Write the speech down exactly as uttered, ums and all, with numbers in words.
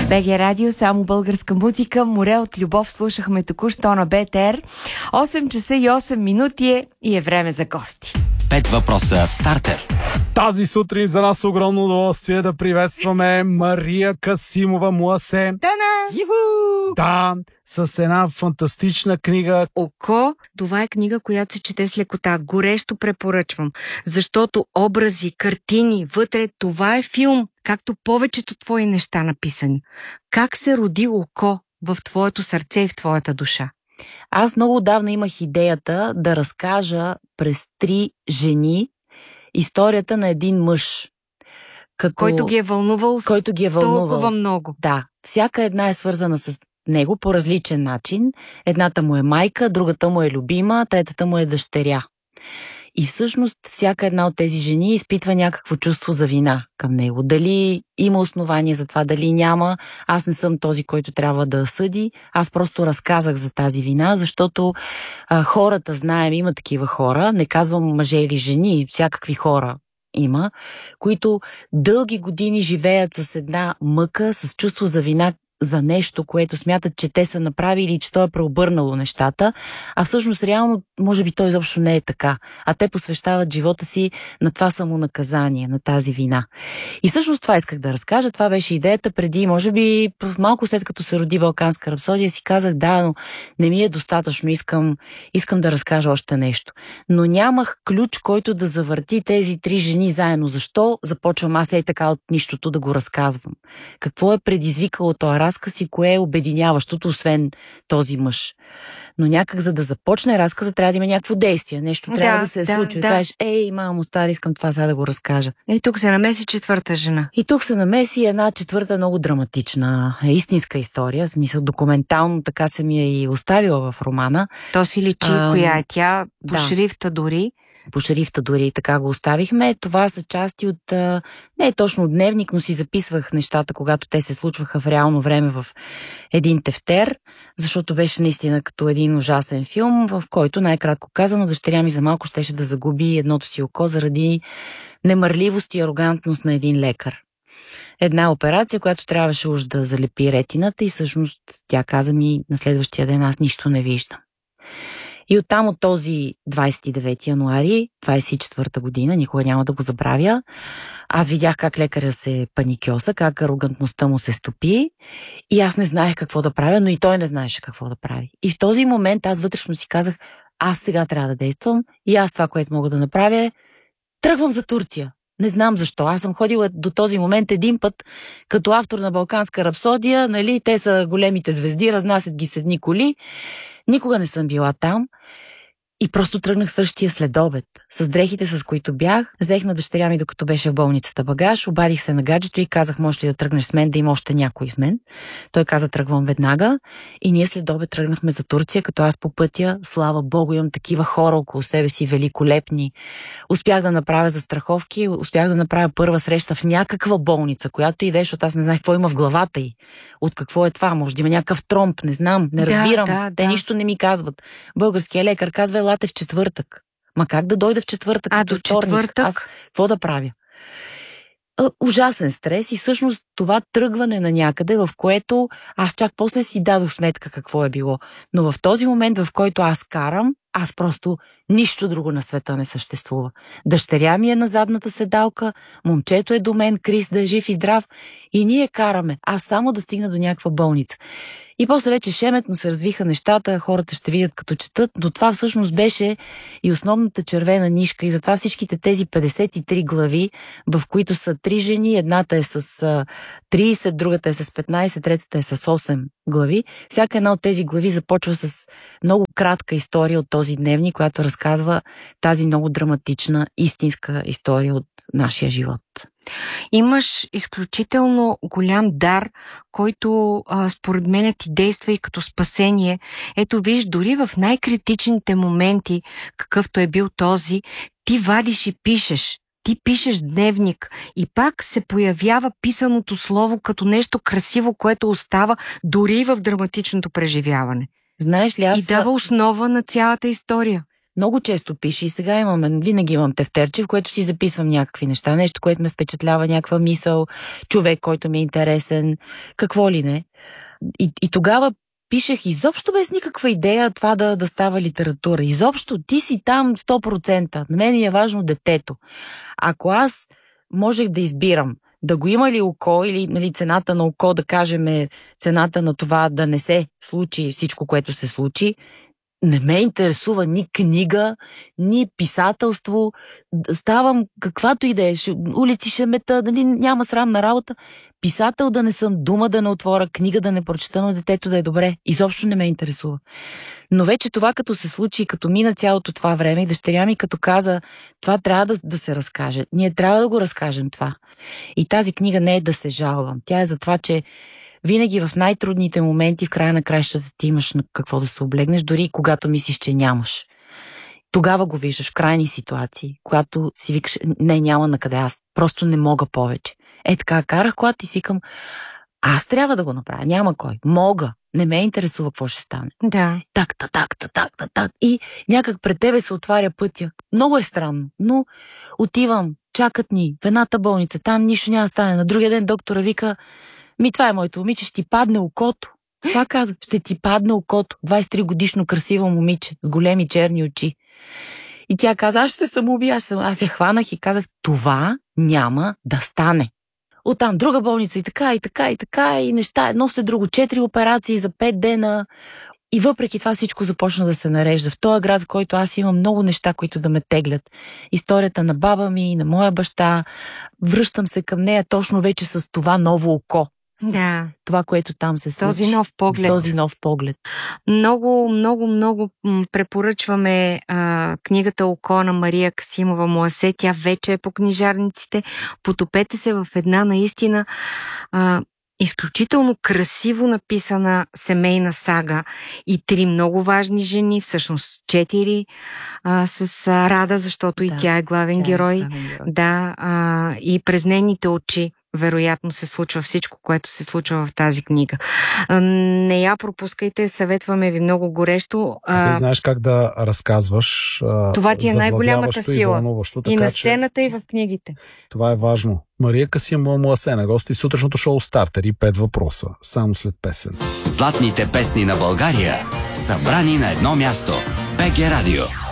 Б Г Радио, само българска музика. Море от любов слушахме току-що на Б Т Р. осем часа и осем минути е и е време за гости. Пет въпроса в стартер. Тази сутрин за нас огромно удоволствие да приветстваме Мария Касимова Муасе. Тана! Да, с една фантастична книга. Око, това е книга, която се чете с лекота. Горещо препоръчвам. Защото образи, картини, вътре, това е филм, както повечето твои неща написани. Как се роди Око в твоето сърце и в твоята душа? Аз много отдавна имах идеята да разкажа през три жени историята на един мъж. Като... Който ги е вълнувал, който ги е вълнувал толкова много. Да. Всяка една е свързана с него по различен начин. Едната му е майка, другата му е любима, третата му е дъщеря. И всъщност всяка една от тези жени изпитва някакво чувство за вина към него. Дали има основание за това, дали няма. Аз не съм този, който трябва да съди. Аз просто разказах за тази вина, защото а, хората, знаем, има такива хора. Не казвам мъже или жени, всякакви хора има, които дълги години живеят с една мъка, с чувство за вина за нещо, което смятат, че те са направили и че то е преобърнало нещата, а всъщност реално, може би той изобщо не е така. А те посвещават живота си на това самонаказание, на тази вина. И всъщност това исках да разкажа. Това беше идеята преди, може би малко след като се роди Балканска рапсодия, си казах, да, но не ми е достатъчно, искам, искам да разкажа още нещо. Но нямах ключ, който да завърти тези три жени заедно. Защо започвам аз ей така от нищото да го разказвам? Какво е предизвикало този разказ и кое е обединяващото, освен този мъж. Но някак за да започне разказа, трябва да има някакво действие. Нещо трябва да, да се е да, случи. Да. Да кажеш, ей, мамо, стар, искам това сега да го разкажа. И тук се намеси четвърта жена. И тук се намеси една четвърта много драматична, истинска история. В смисъл, документално така се ми е и оставила в романа. То си личи, а, коя е тя, по да. шрифта дори. По шрифта дори така го оставихме. Това са части от, не е точно дневник, но си записвах нещата, когато те се случваха в реално време в един тефтер, защото беше наистина като един ужасен филм, в който най-кратко казано дъщеря ми за малко щеше да загуби едното си око заради немърливост и арогантност на един лекар. Една операция, която трябваше уж да залепи ретината и всъщност тя каза ми на следващия ден, аз нищо не виждам. И оттам от този двадесет и девети януари двадесет и четвърта година, никога няма да го забравя, аз видях как лекаря се паникьоса, как арогантността му се стопи и аз не знаех какво да правя, но и той не знаеше какво да прави. И в този момент аз вътрешно си казах, аз сега трябва да действам и аз това, което мога да направя е тръгвам за Турция. Не знам защо. Аз съм ходила до този момент един път като автор на Балканска рапсодия, нали, те са големите звезди, разнасят ги с едни коли. Никога не съм била там и просто тръгнах същия следобед. С дрехите, с които бях, взех на дъщеря ми, докато беше в болницата багаж, обадих се на гаджето и казах, може ли да тръгнеш с мен, да има още някой с мен. Той каза, тръгвам веднага и ние следобед тръгнахме за Турция, като аз по пътя, слава Богу, имам такива хора около себе си, великолепни. Успях да направя застраховки, успях да направя първа среща в някаква болница, която иде, защото аз не знаех какво има в главата й. От какво е това? Може да има някакъв тромб, не знам, не разбирам. Да, да, Те да. нищо не ми казват. Българският лекар казва, елате в четвъртък. Ма как да дойда в четвъртък? А, до четвъртък? Аз какво да правя? А, ужасен стрес и всъщност това тръгване на някъде, в което аз чак после си дадох сметка какво е било. Но в този момент, в който аз карам, аз просто нищо друго на света не съществува. Дъщеря ми е на задната седалка, момчето е до мен, Крис да е жив и здрав и ние караме. Аз само да стигна до някаква болница. И после вече шеметно се развиха нещата, хората ще видят като четат, но това всъщност беше и основната червена нишка и затова всичките тези петдесет и три глави, в които са три жени, едната е с тридесет, другата е с петнадесет, третата е с осем глави. Всяка една от тези глави започва с много кратка история от този дневник, която разказва тази много драматична, истинска история от нашия живот. Имаш изключително голям дар, който а, според мен ти действа и като спасение. Ето виж, дори в най-критичните моменти, какъвто е бил този, ти вадиш и пишеш. Ти пишеш дневник и пак се появява писаното слово като нещо красиво, което остава дори в драматичното преживяване. Знаеш ли, аз... И дава основа на цялата история. много често пише и сега имам, винаги имам тефтерче, в което си записвам някакви неща, нещо, което ме впечатлява, някаква мисъл, човек, който ми е интересен, какво ли не. И, и тогава пишех изобщо без никаква идея това да, да става литература. Изобщо ти си там сто процента. На мен ми е важно детето. Ако аз можех да избирам да го има ли око или, нали, цената на око, да кажем, е цената на това да не се случи всичко, което се случи, не ме интересува ни книга, ни писателство. Ставам каквато и да е. Улици ще мета, нали, няма срамна работа. Писател да не съм, дума да не отворя, книга да не прочета, но детето да е добре. Изобщо не ме интересува. Но вече това като се случи, като мина цялото това време и дъщеря ми като каза, това трябва да, да се разкаже. Ние трябва да го разкажем това. И тази книга не е да се жалвам. Тя е за това, че винаги в най-трудните моменти в края на краищата ти имаш на какво да се облегнеш, дори и когато мислиш, че нямаш. Тогава го виждаш в крайни ситуации, когато си викаш, не, няма на къде, аз просто не мога повече. Е така, карах колата и си викам, аз трябва да го направя, няма кой. Мога, не ме интересува какво ще стане. Да. Так, так, так, так, так, так. И някак пред тебе се отваря пътя. Много е странно, но отивам, чакат ни в едната болница, там нищо няма да стане. На другия ден доктора вика, ми това е моето момиче, ще ти падне окото. Това каза, ще ти падне окото. двайсет и три годишно красиво момиче, с големи черни очи. И тя каза, аз ще се самоубия. Аз, аз я хванах и казах, това няма да стане. Оттам друга болница и така, и така, и така, и неща, едно след друго, четири операции за пет дена. И въпреки това всичко започна да се нарежда. В този град, в който аз имам много неща, които да ме теглят. Историята на баба ми, на моя баща. Връщам се към нея точно вече с това ново око. Да. Това, което там се случи. Този нов поглед. С този нов поглед. Много, много, много препоръчваме а, книгата "Око" на Мария Касимова Муасе. Тя вече е по книжарниците. Потопете се в една наистина а, изключително красиво написана семейна сага и три много важни жени, всъщност четири, а, с а, Рада, защото да, и тя е главен тя герой. Е главен герой. Да, а, и през нейните очи вероятно се случва всичко, което се случва в тази книга. Не я пропускайте, съветваме ви много горещо. А ти знаеш как да разказваш. Това ти е най-голямата сила. И, и на сцената, и в книгите. Това е важно. Мария Касимова Муасе на гости в сутрешното шоу Стартер и пет въпроса. Само след песен. Златните песни на България, събрани на едно място. БГ Радио.